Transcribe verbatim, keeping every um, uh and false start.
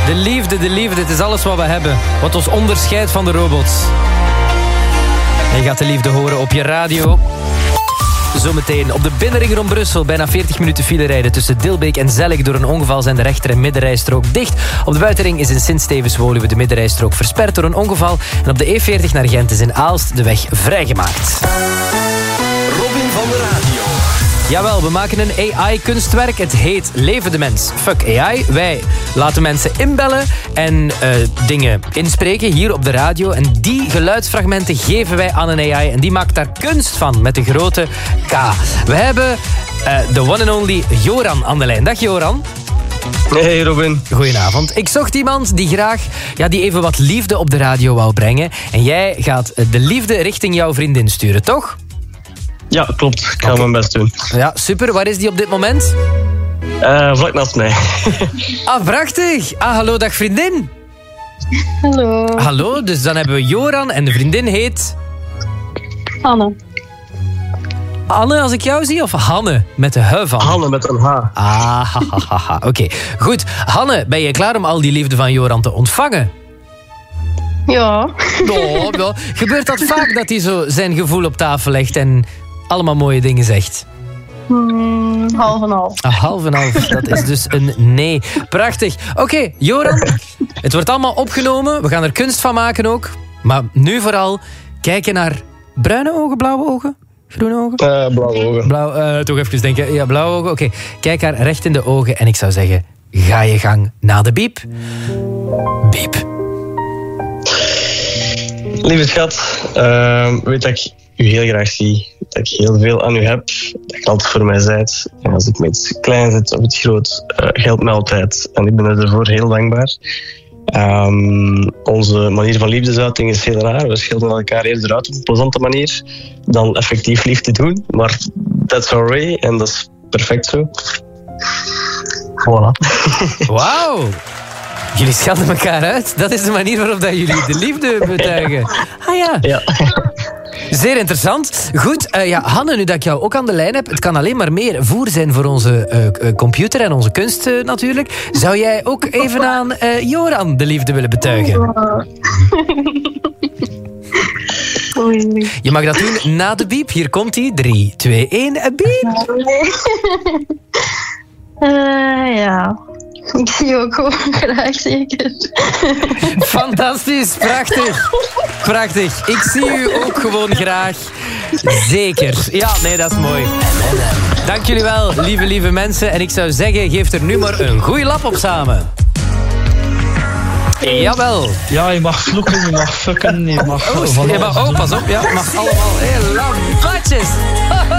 De liefde, de liefde, het is alles wat we hebben. Wat ons onderscheidt van de robots. En je gaat de liefde horen op je radio. Zometeen op de binnenring rond Brussel. Bijna veertig minuten file rijden tussen Dilbeek en Zellik. Door een ongeval zijn de rechter- en middenrijstrook dicht. Op de buitenring is in Sint-Stevens-Woluwe de middenrijstrook versperd door een ongeval. En op de E veertig naar Gent is in Aalst de weg vrijgemaakt. Robin van de radio. Jawel, we maken een A I-kunstwerk. Het heet Leven de Mens. Fuck A I. Wij laten mensen inbellen en uh, dingen inspreken hier op de radio. En die geluidsfragmenten geven wij aan een A I. En die maakt daar kunst van met de grote K. We hebben de uh, one and only Joran aan de lijn. Dag Joran. Hey Robin. Goedenavond. Ik zocht iemand die graag ja, die even wat liefde op de radio wou brengen. En jij gaat de liefde richting jouw vriendin sturen, toch? Ja, klopt. Ik ga okay. mijn best doen. Ja, super. Waar is die op dit moment? Uh, vlak naast mij. Ah, prachtig. Ah, hallo, dag vriendin. Hallo. Hallo, dus dan hebben we Joran en de vriendin heet... Anne. Anne, als ik jou zie, of Hanne met de H van? Hanne met een H. Ah, ha, ha, ha, ha. Oké. Okay. Goed. Hanne, ben je klaar om al die liefde van Joran te ontvangen? Ja. Oh, ja. Gebeurt dat vaak dat hij zo zijn gevoel op tafel legt en allemaal mooie dingen zegt? Hmm, half en half. Ah, half en half, dat is dus een nee. Prachtig. Oké, okay, Joran, het wordt allemaal opgenomen. We gaan er kunst van maken ook. Maar nu vooral kijken naar bruine ogen, blauwe ogen, groene ogen? Uh, blauwe ogen. Blauw, uh, toch even denken. Ja, blauwe ogen. Oké, okay. Kijk haar recht in de ogen en ik zou zeggen, ga je gang na de biep. Biep. Lieve schat, uh, weet dat ik u heel graag zie. Dat ik heel veel aan u heb. Dat je altijd voor mij zijt. En als ik met iets klein zit of iets groot, uh, geldt mij altijd. En ik ben er ervoor heel dankbaar. Um, onze manier van liefdesuiting is heel raar. We schilderen elkaar eerder uit op een plezante manier dan effectief lief te doen. Maar that's our way en dat is perfect zo. Voilà. Wauw. Jullie schelden elkaar uit. Dat is de manier waarop dat jullie de liefde betuigen. Ah ja. Ja. Zeer interessant. Goed, uh, ja, Hanne, nu dat ik jou ook aan de lijn heb, het kan alleen maar meer voer zijn voor onze uh, computer en onze kunst uh, natuurlijk. Zou jij ook even aan uh, Joran de liefde willen betuigen? Oei. Je mag dat doen na de biep. Hier komt hij. drie, twee, één, een biep. Uh, ja. Ik zie je ook gewoon graag, zeker. Fantastisch, prachtig. Prachtig. Ik zie u ook gewoon graag. Zeker. Ja, nee, dat is mooi. Dank jullie wel, lieve, lieve mensen. En ik zou zeggen, geef er nu maar een goeie lap op samen. Jawel. Ja, je mag vloeken, je mag fucken, je mag... Oh, van je mag, oh pas op, ja, je mag allemaal heel lang. Platjes.